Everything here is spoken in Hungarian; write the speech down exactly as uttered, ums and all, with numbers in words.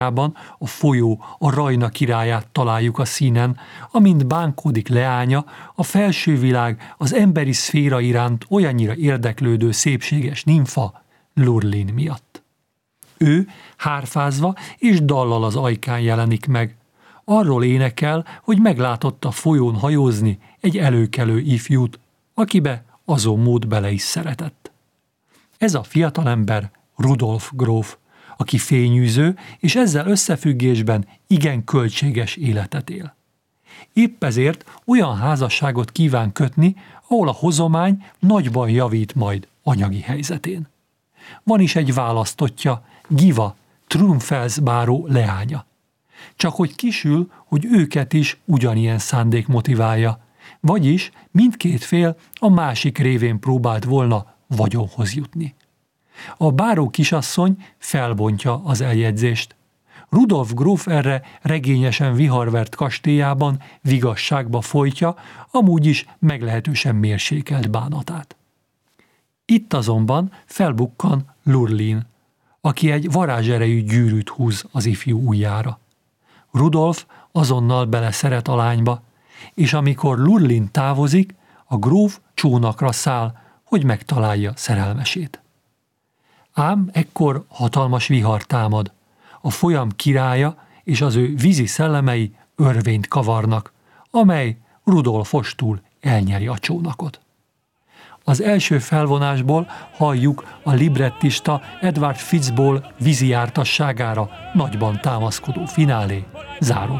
a folyó, a Rajna királyát találjuk a színen, amint bánkódik leánya, a felső világ az emberi szféra iránt olyannyira érdeklődő szépséges nimfa, Lurlin miatt. Ő hárfázva és dallal az ajkán jelenik meg. Arról énekel, hogy meglátott a folyón hajózni egy előkelő ifjút, akibe azon mód bele is szeretett. Ez a fiatalember Rudolf gróf, aki fényűző, és ezzel összefüggésben igen költséges életet él. Épp ezért olyan házasságot kíván kötni, ahol a hozomány nagyban javít majd anyagi helyzetén. Van is egy választottja, Giva, Trumfels báró leánya. Csak hogy kisül, hogy őket is ugyanilyen szándék motiválja, vagyis mindkét fél a másik révén próbált volna vagyonhoz jutni. A báró kisasszony felbontja az eljegyzést. Rudolf gróf erre regényesen viharvert kastélyában vigasságba folytja, amúgy is meglehetősen mérsékelt bánatát. Itt azonban felbukkan Lurlin, aki egy varázserejű gyűrűt húz az ifjú ujjára. Rudolf azonnal beleszeret a lányba, és amikor Lurlin távozik, a gróf csónakra száll, hogy megtalálja szerelmesét. Ám ekkor hatalmas vihar támad. A folyam királya és az ő vízi szellemei örvényt kavarnak, amely Rudolfostól elnyeri a csónakot. Az első felvonásból halljuk a librettista Edward Fitzball vízi jártasságára nagyban támaszkodó finálé záró